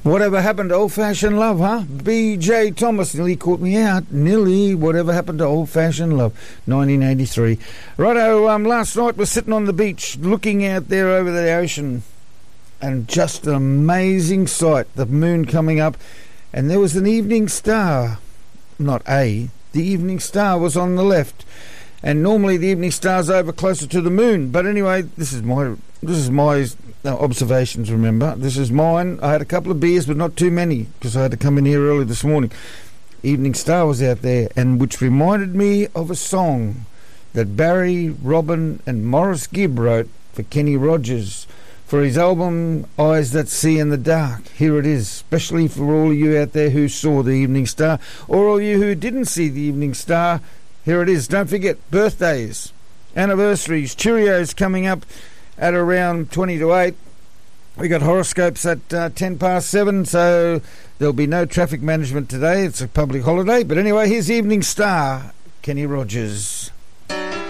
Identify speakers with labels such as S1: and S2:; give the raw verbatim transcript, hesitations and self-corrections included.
S1: Whatever happened to old-fashioned love, huh? B J Thomas nearly caught me out. Nearly. Whatever happened to old-fashioned love? nineteen eighty-three. Righto, um, last night we're sitting on the beach looking out there over the ocean, and just an amazing sight, the moon coming up, and there was an evening star. Not a, the evening star was on the left, and normally the evening star's over closer to the moon. But anyway, this is my this is my uh, observations. Remember, this is mine. I had a couple of beers, but not too many, because I had to come in here early this morning. Evening star was out there, and which reminded me of a song that Barry, Robin, and Morris Gibb wrote for Kenny Rogers for his album Eyes That See in the Dark. Here it is, especially for all of you out there who saw the evening star, or all you who didn't see the evening star. Here it is. Don't forget, birthdays, anniversaries, Cheerios coming up at around twenty to eight. We got horoscopes at uh, ten past seven, so there'll be no traffic management today. It's a public holiday. But anyway, here's Evening Star, Kenny Rogers.